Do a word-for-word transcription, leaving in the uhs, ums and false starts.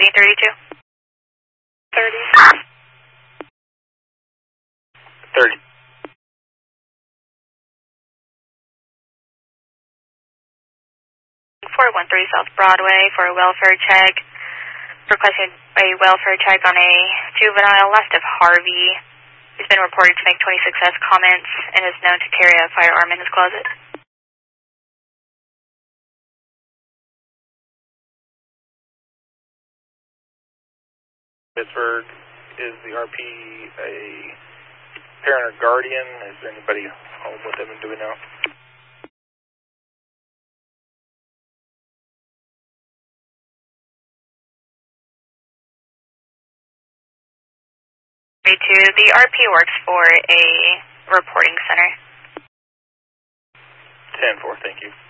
Reading thirty-two. thirty. thirty. four one three South Broadway for a welfare check. Requesting a welfare check on a juvenile left of Harvey. He's been reported to make twenty-six S comments and is known to carry a firearm in his closet. Pittsburgh, is the R P a parent or guardian? Is there anybody home with them, and do we know? thirty-two, the R P works for a reporting center. ten four, thank you.